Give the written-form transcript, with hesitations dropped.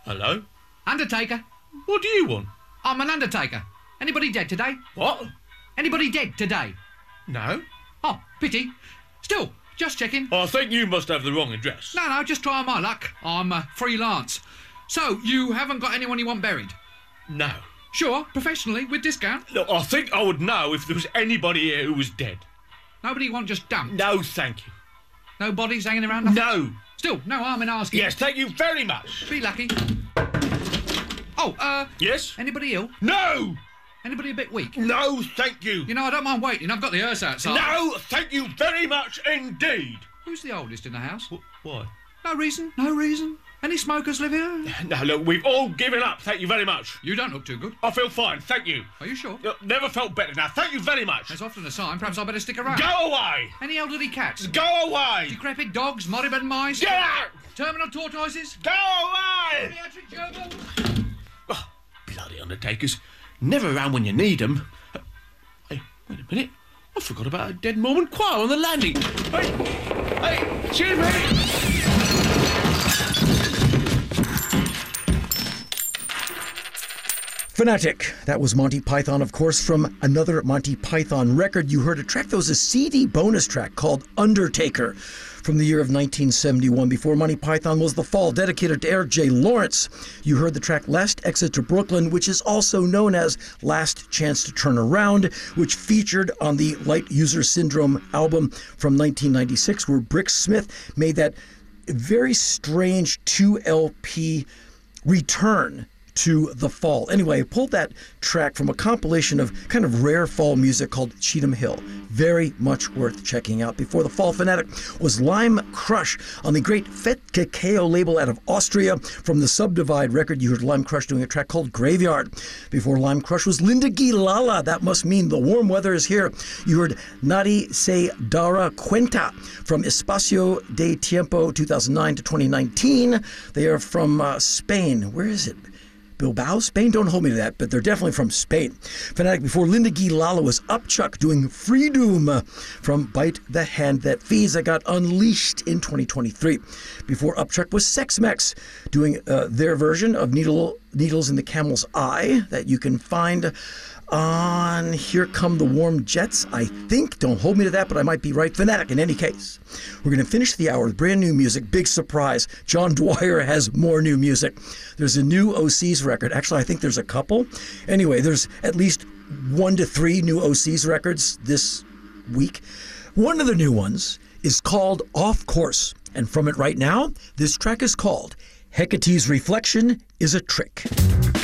Hello? Undertaker. What do you want? I'm an undertaker. Anybody dead today? What? Anybody dead today? No. Oh, pity. Still, just checking. I think you must have the wrong address. No, just trying my luck. I'm freelance. So, you haven't got anyone you want buried? No. Sure, professionally, with discount. Look, I think I would know if there was anybody here who was dead. Nobody you want just dumped? No, thank you. No bodies hanging around? Nothing? No. Still, no harm in asking. Yes, thank you very much. Be lucky. Oh, Yes? anybody ill? No! Anybody a bit weak? No, thank you. You know, I don't mind waiting. I've got the hearse outside. No, thank you very much indeed. Who's the oldest in the house? Why? No reason. No reason. Any smokers live here? No, look, we've all given up. Thank you very much. You don't look too good. I feel fine, thank you. Are you sure? Look, never felt better now. Thank you very much. There's often a sign. Perhaps I better stick around. Go away! Any elderly cats? Go away! Decrepit dogs? Moribund mice? Get out! Terminal tortoises? Go away! Pediatric gerbils? Oh, bloody undertakers. Never around when you need them. Hey, wait a minute. I forgot about a dead Mormon choir on the landing. Hey, excuse me! Fanatic. That was Monty Python, of course, from another Monty Python record. You heard a track that was a CD bonus track called Undertaker from the year of 1971. Before Monty Python was The Fall, dedicated to Eric J. Lawrence. You heard the track Last Exit to Brooklyn, which is also known as Last Chance to Turn Around, which featured on the Light User Syndrome album from 1996, where Brick Smith made that very strange 2 LP return to The Fall. Anyway, I pulled that track from a compilation of kind of rare fall music called Cheatham Hill. Very much worth checking out. Before The Fall, Fanatic was Lime Crush on the great Fet Cacao label out of Austria. From the Subdivide record, you heard Lime Crush doing a track called Graveyard. Before Lime Crush was Linda Gilala. That must mean the warm weather is here. You heard Nadie Se Dara Cuenta from Espacio de Tiempo 2009 to 2019. They are from Spain. Where is it? Bilbao, Spain? Don't hold me to that, but they're definitely from Spain. Fanatic before Linda Gilala was Upchuck doing Freedom from Bite the Hand That Feeds, that got unleashed in 2023. Before Upchuck was Sex Mex doing their version of Needles in the Camel's Eye that you can find on Here Come the Warm Jets, I think. Don't hold me to that, but I might be right. Fanatic in any case. We're going to finish the hour with brand new music. Big surprise. John Dwyer has more new music. There's a new OCs record. Actually, I think there's a couple. Anyway, there's at least 1 to 3 new OCs records this week. One of the new ones is called Off Course. And from it right now, this track is called Hecate's Reflection is a Trick.